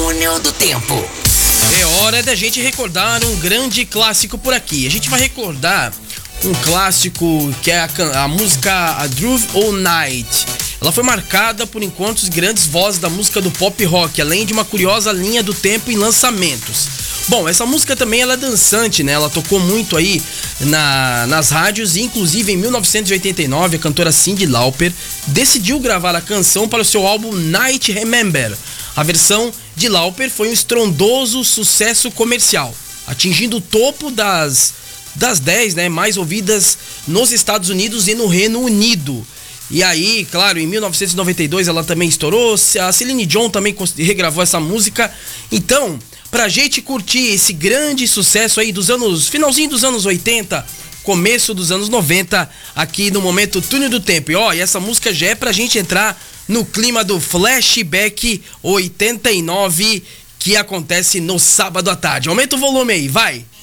Túnel do Tempo. É hora da gente recordar um grande clássico por aqui. A gente vai recordar um clássico que é a música A Groove All Night. Ela foi marcada por encontros grandes vozes da música do pop rock, além de uma curiosa linha do tempo em lançamentos. Bom, essa música também ela é dançante, né? Ela tocou muito aí nas rádios e inclusive em 1989 a cantora Cyndi Lauper decidiu gravar a canção para o seu álbum Night Remember. A versão de Lauper foi um estrondoso sucesso comercial, atingindo o topo das 10, né, mais ouvidas nos Estados Unidos e no Reino Unido. E aí, claro, em 1992 ela também estourou, a Celine Dion também regravou essa música. Então, pra gente curtir esse grande sucesso aí finalzinho dos anos 80, começo dos anos 90, aqui no Momento Túnel do Tempo. E essa música já é pra gente entrar no clima do Flashback 89, que acontece no sábado à tarde. Aumenta o volume aí, vai!